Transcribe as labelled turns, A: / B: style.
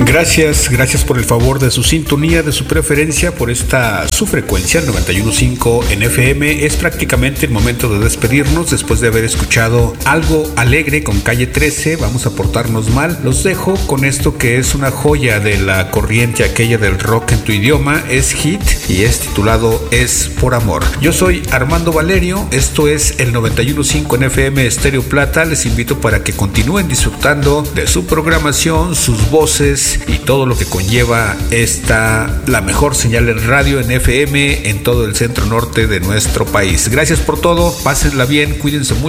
A: Gracias por el favor de su sintonía, de su preferencia por esta su frecuencia 91.5 en FM. Es prácticamente el momento de despedirnos después de haber escuchado algo alegre con Calle 13. Vamos a portarnos mal. Los dejo con esto que es una joya de la corriente aquella del rock en tu idioma. Es hit y es titulado Es por Amor. Yo soy Armando Valerio. Esto es el 91.5 en FM Estéreo Plata. Les invito para que continúen disfrutando de su programación, sus voces y todo lo que conlleva la mejor señal en radio en FM en todo el centro norte de nuestro país. Gracias por todo, pásenla bien, cuídense mucho.